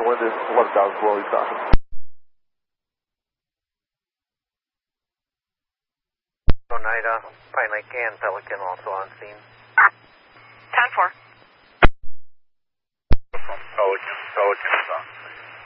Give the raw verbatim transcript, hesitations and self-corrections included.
wind is eleven thousand below, he's talking. Oneida, Pine Lake and Pelican also on scene. ten four. Pelican, Pelican is on scene.